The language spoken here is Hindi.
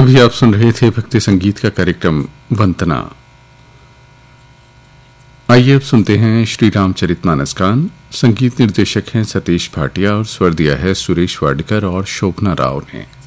अभी आप सुन रहे थे भक्ति संगीत का कार्यक्रम वंदना। आइए अब सुनते हैं श्री रामचरितमानस गान। संगीत निर्देशक हैं सतीश भाटिया और स्वर दिया है सुरेश वाडकर और शोभना राव ने।